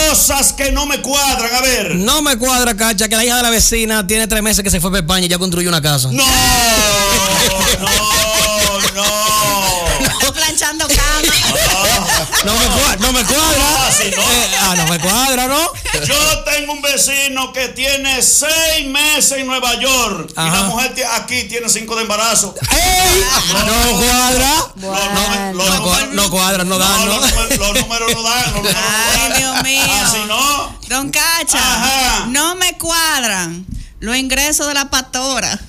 cosas que no me cuadran, a ver. No me cuadra, Cacha, que la hija de la vecina tiene 3 meses que se fue para España y ya construyó una casa. No. Está planchando cama. No me cuadra. Sí, no. No me cuadra, ¿no? Yo tengo un vecino que tiene 6 meses en Nueva York. Ajá. Y la mujer aquí tiene 5 de embarazo. ¡Ey! No cuadra. No cuadra, no dan, ¿no? Los números no dan. Ay, Dios mío. Así no. Don Cacha, Ajá. no me cuadran los ingresos de la pastora.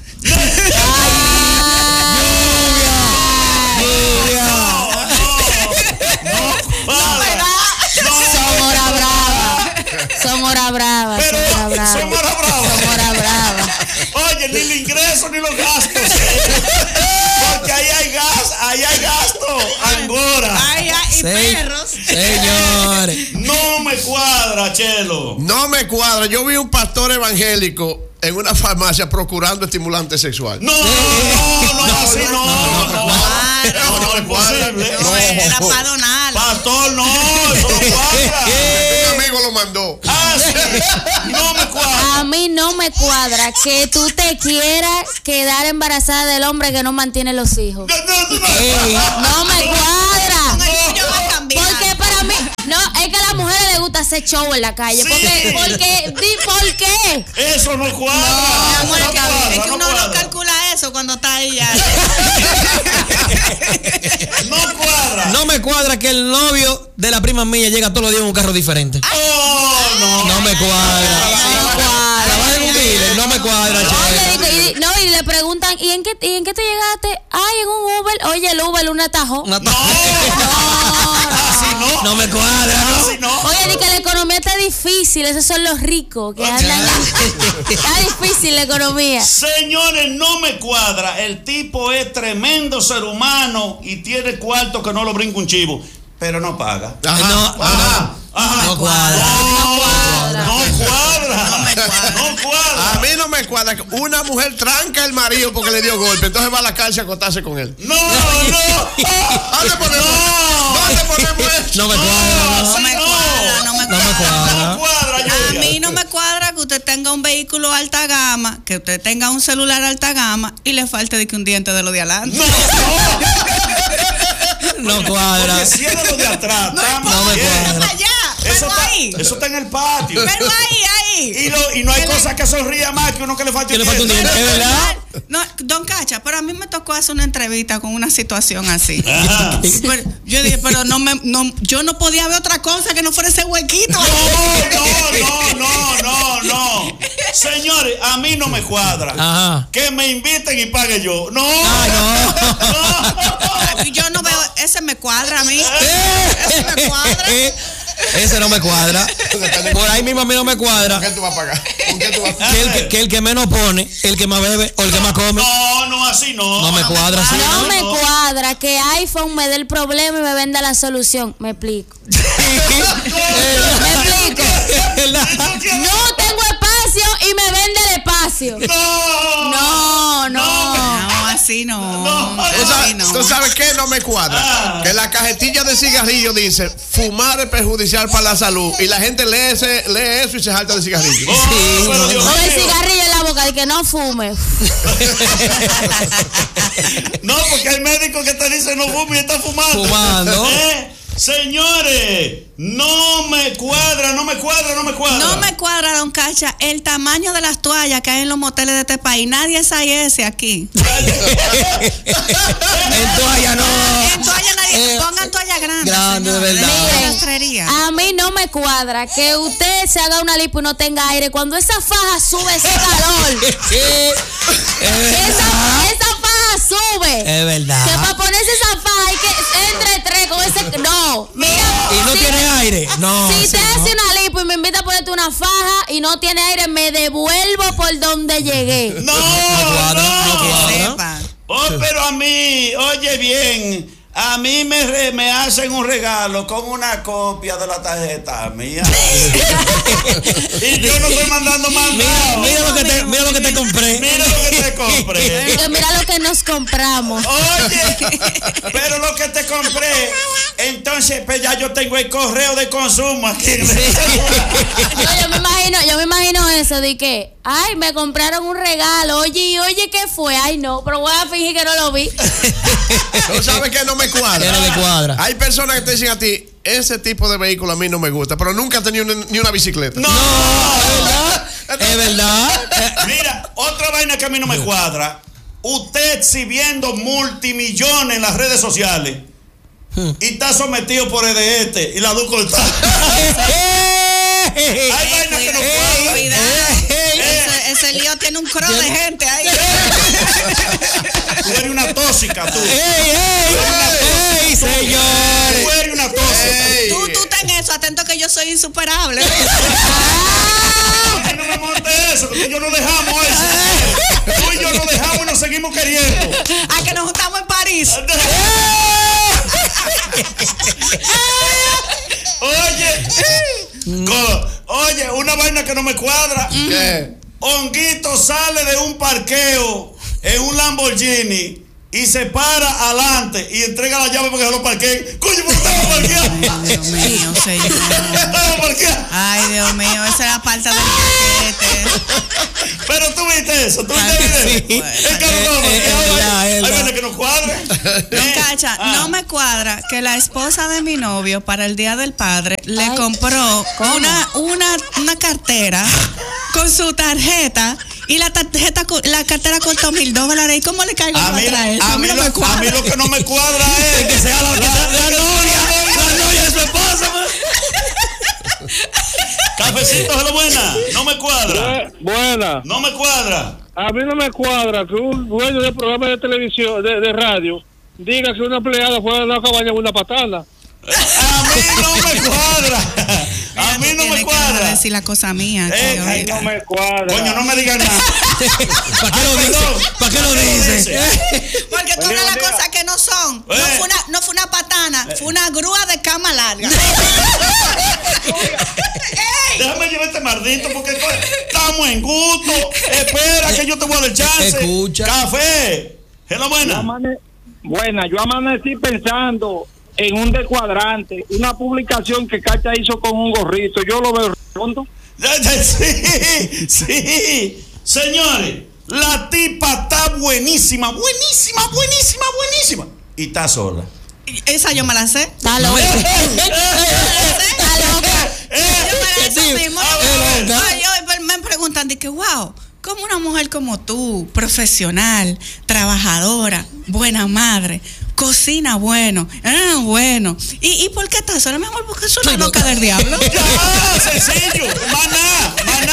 Son hora brava. Pero son hora brava. Oye, ni el ingreso ni los gastos. Porque ahí hay gasto. Angora. Y perros. Señores. No me cuadra, Chelo. No me cuadra. Yo vi un pastor evangélico en una farmacia procurando estimulante sexual. No, así no. No es posible. No, era para donar. Pastor, no, eso no cuadra. Un amigo lo mandó. Sí. No me cuadra. A mí no me cuadra que tú te quieras quedar embarazada del hombre que no mantiene los hijos. No me cuadra. Porque para mí, no, es que a las mujeres les gusta hacer show en la calle. Sí. ¿Por qué? Eso no cuadra. Es que uno no calcula eso cuando está ahí ya. No cuadra. No me cuadra que el novio de la prima mía llega todos los días en un carro diferente. No me cuadra. Trabaja en un dealer, no me cuadra, Oye, y le preguntan, ¿y en qué tú llegaste? Ay, en un Uber. Oye, el Uber, un atajo. No me cuadra, ¿no? Oye, di que la economía está difícil, esos son los ricos que andan. Está difícil la economía. Señores, no me cuadra. El tipo es tremendo ser humano y tiene cuarto que no lo brinca un chivo, pero no paga. No cuadra. No cuadra. A mí no me cuadra que una mujer tranca al marido porque le dio golpe, entonces va a la cárcel a acostarse con él. No. ¿Dónde ponemos eso? No me cuadra. No me cuadra. A mí no me cuadra que usted tenga un vehículo alta gama, que usted tenga un celular alta gama y le falte de que un diente de lo de adelante. No cuadra. Porque si es de lo de atrás, no me cuadra. Eso está en el patio. Pero ahí. Y no hay cosa que sonría más que uno que le falte un diente. ¿Es verdad? No, don Cacha, pero a mí me tocó hacer una entrevista con una situación así. Pero yo dije, pero yo no podía ver otra cosa que no fuera ese huequito. No. Señores, a mí no me cuadra. Ajá. Que me inviten y pague yo. No. Yo no veo, ese me cuadra a mí. Ese me cuadra. Ese no me cuadra. Por ahí mismo a mí no me cuadra. ¿Con qué tú vas a pagar? Que el que menos pone, el que más bebe o el que más come. No, así no. No me cuadra así. No me cuadra que iPhone me dé el problema y me venda la solución. Me explico. No tengo espacio y me vende el espacio. No, así no. ¿Tú sabes qué no me cuadra? Que la cajetilla de cigarrillo dice fumar es perjudicial para la salud y la gente lee eso y se salta del cigarrillo. Con el cigarrillo en la boca de que no fume. No, porque hay médicos que te dicen no fume y está fumando. Señores, no me cuadra. No me cuadra, don Cacha, el tamaño de las toallas que hay en los moteles de este país. Nadie sabe ese aquí. En toalla no. En toalla nadie. Pongan toalla grande. Grande, de verdad. Miren, a mí no me cuadra que usted se haga una lipo y no tenga aire. Cuando esa faja sube ese calor. Esa faja sube. Es verdad. Que para ponerse esa faja hay que entre tres con ese. No, mira. Y no tiene aire. No. Si te hace una lipo y me invita a ponerte una faja y no tiene aire, me devuelvo por donde llegué. No cuadra. Pero a mí, oye bien, A mí me hacen un regalo con una copia de la tarjeta mía. Y yo no estoy mandando más nada. Mira lo que te compré. Mira lo que te compré. Mira lo que nos compramos. Oye, pero lo que te compré, entonces pues ya yo tengo el correo de consumo aquí. Yo me imagino eso de que, ay, me compraron un regalo. Oye, ¿qué fue? Ay, no, pero voy a fingir que no lo vi. ¿Tú sabes que no me cuadra? ¿Qué no le cuadra? Hay personas que te dicen a ti, ese tipo de vehículo a mí no me gusta, pero nunca he tenido ni una bicicleta. No, es verdad. Mira, otra vaina que a mí no me cuadra. Usted exhibiendo multimillones en las redes sociales y está sometido por EDT y la luz cortada. Hay vainas que no cuadran. Ese lío tiene un cross de gente ahí. Tú eres una tóxica, tú. ¡Ey, señor! Tú eres una tóxica. Tú ten eso, atento que yo soy insuperable. No me montes eso, que yo no dejamos eso. Tú y yo nos dejamos y nos seguimos queriendo. A que nos juntamos en París. Oye, una vaina que no me cuadra. ¿Qué? Honguito sale de un parqueo en un Lamborghini y se para adelante y entrega la llave para que se lo parqueen. Coño, ¿por qué estamos parqueados? Ay, Dios mío, señor. Estamos parqueados. Ay, Dios mío, esa es la falta del paquete. Pero tú viste eso, tú viste el video. El carro no parqueado. Hay veces que no cuadra. No, Cacha, no me cuadra que la esposa de mi novio para el Día del Padre le compró una cartera con su tarjeta y la cartera costó $1,000. ¿Y cómo le caigo para traer? A mí lo que no me cuadra es Que sea la novia de su esposa. Cafecito, hello, buena. No me cuadra. Buena. No me cuadra. A mí no me cuadra que un dueño de programa de televisión, de radio, diga que una empleada fue a una cabaña con una patana. A mí no me cuadra. A mí no me cuadra. Que decir la cosa mía. No me cuadra. Coño, no me digas nada. ¿Para qué lo dice? ¿Para qué lo dice? Porque todas las cosas que no son. No fue una patana, fue una grúa de cama larga. Déjame llevar este maldito porque estamos en gusto. Espera que yo te voy a dar chance. Escucha. Café. Hello, buena. Yo amanecí pensando en un descuadrante, una publicación que Cacha hizo con un gorrito. Yo lo veo redondo. Sí. Señores, la tipa está buenísima. Y está sola. Esa yo me la sé. Está loca. Me preguntan de que, wow, como una mujer como tú, profesional, trabajadora, buena madre, cocina bueno. ¿Y por qué estás sola, mi amor? Porque es una loca del diablo. Ya, sencillo. Maná.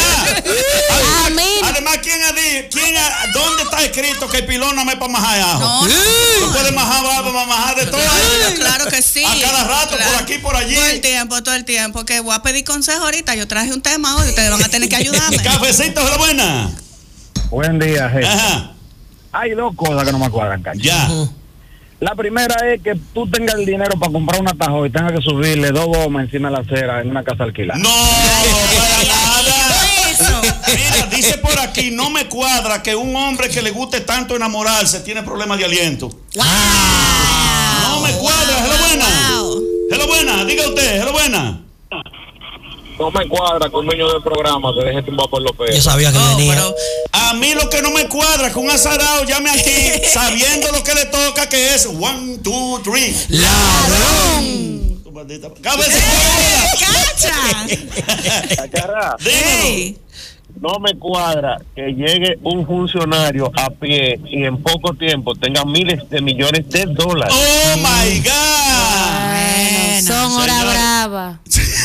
Además, ¿dónde está escrito que el pilón no me para majar ajo? No. Tú puedes majar de todo. Claro que sí. A cada rato, por aquí, por allí. Todo el tiempo. Que voy a pedir consejo ahorita. Yo traje un tema hoy. Ustedes van a tener que ayudarme. Cafecito, hola, buena. Buen día, jefe. Ajá. Hay dos cosas que no me cuadran, Cacha. Ya. La primera es que tú tengas el dinero para comprar un atajo y tengas que subirle 2 gomas encima de la acera en una casa alquilada. No, para nada. Mira, dice por aquí, no me cuadra que un hombre que le guste tanto enamorarse tiene problemas de aliento. Wow. No me cuadra. Hello, buena. Diga usted, hello, buena. No me cuadra que un dueño del programa se deje tumbar por los pelos. Yo sabía que venía. Pero A mí lo que no me cuadra que un azarao llame aquí sabiendo lo que le toca, que es 1, 2, 3. ¡Ladrón! Tu maldita. ¡Cacha! Cacharra, Hey. no me cuadra que llegue un funcionario a pie y en poco tiempo tenga miles de millones de dólares. Oh my God. Bueno, Son hora brava.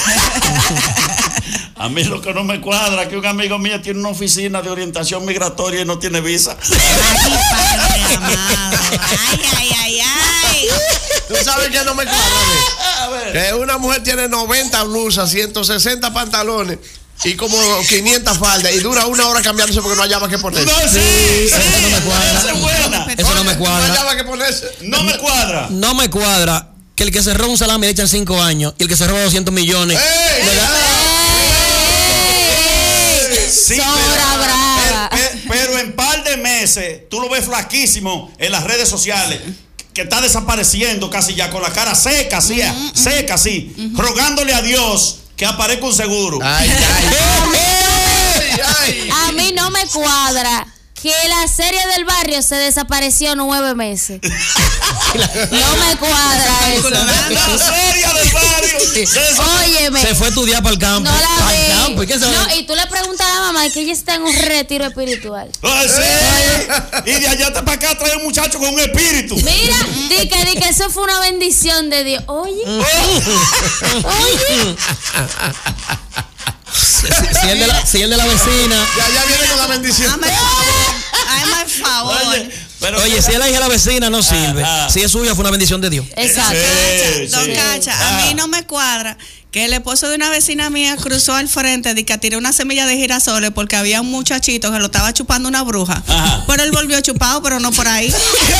A mí lo que no me cuadra que un amigo mío tiene una oficina de orientación migratoria y no tiene visa. Ay, amado. Ay. ¿Tú sabes qué no me cuadra? A ver. Que una mujer tiene 90 blusas, 160 pantalones y como 500 faldas y dura 1 hora cambiándose porque no hallaba que ponerse. No, Eso no me cuadra. Esa es buena. Eso no me No cuadra. hallaba que ponerse. No me cuadra. No me cuadra que el que se roba un salami le echan 5 años y el que se roba 200 millones. ¡Ey! le da- Sí, Sobra brava. pero en par de meses tú lo ves flaquísimo en las redes sociales, que está desapareciendo casi ya con la cara seca, así, seca, así, rogándole a Dios que aparezca un seguro. Ay, ay, ay. A mí no me cuadra que la serie del barrio se desapareció 9 meses. No me cuadra eso. La serie del barrio. Óyeme. Se fue a estudiar para el campo. No la Al ve. campo. ¿Y qué se va? No, y tú le preguntas a la mamá que ella está en un retiro espiritual. Ay, sí. Y de allá para acá trae un muchacho con un espíritu. Mira, di que eso fue una bendición de Dios. Oye, oye. Si el de la vecina. Ya viene con la bendición. Ay, por favor. Oye, si es la hija de la vecina, no sirve. Si es suya, fue una bendición de Dios. Exacto. Don Cacha, a mí no me cuadra que el esposo de una vecina mía cruzó al frente de que tiró una semilla de girasoles porque había un muchachito que lo estaba chupando una bruja. Ajá. Pero él volvió chupado, pero no por ahí.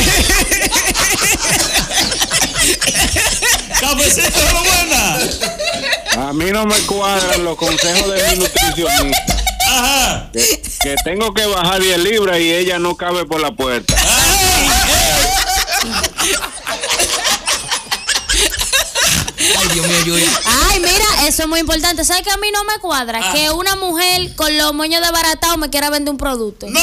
Cafecito de la buena. A mí no me cuadran los consejos de mi nutricionista. Ajá. Que tengo que bajar 10 libras y ella no cabe por la puerta. Ay, Dios mío, Lluvia. Ay, mira, eso es muy importante. ¿Sabes que a mí no me cuadra? Que una mujer con los moños desbaratados me quiera vender un producto. No.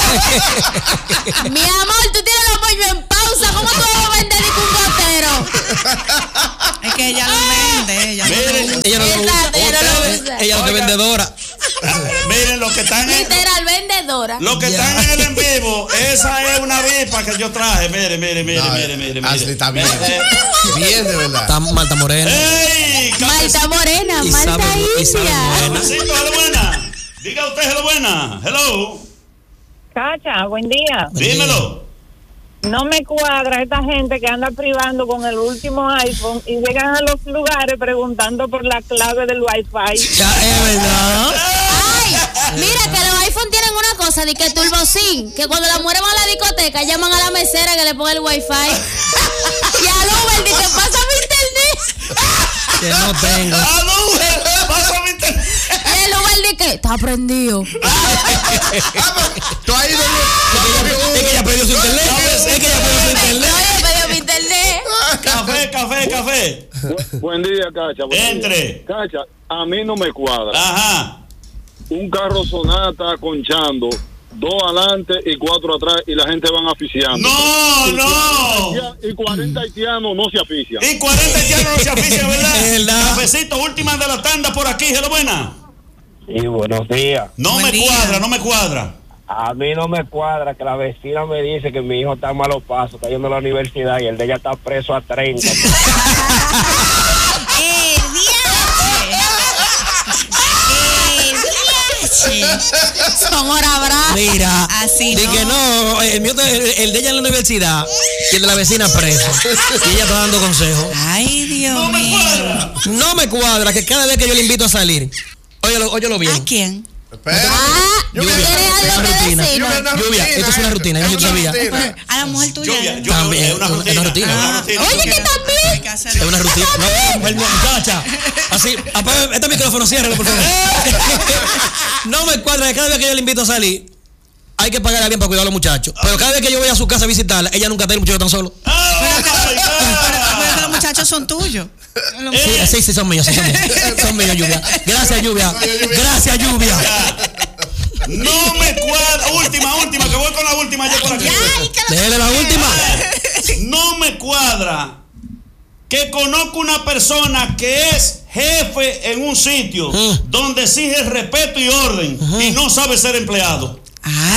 Mi amor, tú tienes los moños en pausa. ¿Cómo tú vas a vender un gotero? Es que ella lo vende. Ella lo Miren, vende. Ella no lo Exacto, ella no lo usa. Ella no es vendedora. miren lo que están en, Literal, vendedora. lo que están en el en vivo. Esa es una vipa que yo traje. Mire. Ashley está bien. Bien, de verdad. Está Marta Morena. ¡Ey! Malta morena, Y Malta sabe- y sabe india. buena. Cafecito de la buena. Diga usted, hello buena. Hello. Cacha, buen día. Dímelo. No me cuadra esta gente que anda privando con el último iPhone y llegan a los lugares preguntando por la clave del Wi-Fi. Ya es verdad. Ay, mira que los iPhone tienen una cosa de que Turbo SIM, que cuando las mujeres van a la discoteca llaman a la mesera que le ponga el Wi-Fi. Y al Uber dice, pásame internet. Que no tengo. ¡Aló! ¡Pásame internet! Y el Uber dice, está prendido. Tú ahí Es que ella perdió su internet. Es que ella perdió su internet. Oye, me dio mi internet. Café. Buen día, Cacha. Buen día. Entre. Cacha, a mí no me cuadra. Ajá. Un carro Sonata conchando, 2 adelante y 4 atrás y la gente van aficiando. No. Y 40 haitianos no se afician. Y 40 ya no se aficia, ¿verdad? Es verdad. Cafecito, última de la tanda por aquí, hello buena. Sí, buenos días. No Buen me día. cuadra. A mí no me cuadra que la vecina me dice que mi hijo está a malos pasos, está yendo a la universidad y el de ella está preso a 30. Son horas bravas. Mira. Así Di no. que no. El de ella en la universidad y el de la vecina preso. Y ella está dando consejos. Ay, Dios No me mío. cuadra. No me cuadra que cada vez que yo le invito a salir, óyelo bien. ¿A quién? Espera. Ah, Lluvia, ¿quieres algo una que rutina. decirnos? Lluvia, esto es una rutina, yo no sabía. A la mujer tuya. Lluvia, También, es una rutina. una rutina. Es una rutina. Oye, que también. Hay que hacer- Es una rutina. No, muchacha. Así, apaga este micrófono, ciérralo, por favor. No me cuadra que cada vez que yo le invito a salir, hay que pagarle a alguien para cuidar a los muchachos. Pero cada vez que yo voy a su casa a visitarla, ella nunca está y los muchachos tan solos. Pero que los muchachos son tuyos. Sí, son míos, Son míos, Lluvia. Gracias, Lluvia. Gracias, Lluvia. No me cuadra. Última, que voy con la última yo por aquí. Déjale la última. No me cuadra que conozco una persona que es jefe en un sitio donde exige respeto y orden y no sabe ser empleado. Ay,